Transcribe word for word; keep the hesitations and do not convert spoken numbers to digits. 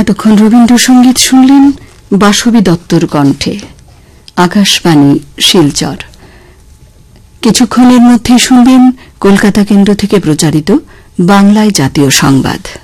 এতক্ষণ রবীন্দ্রসঙ্গীত শুনলেন বাসবী দত্তর কণ্ঠে। আকাশবাণী শিলচর। কিছুক্ষণের মধ্যে শুনবেন কলকাতা কেন্দ্র থেকে প্রচারিত বাংলায় জাতীয় সংবাদ।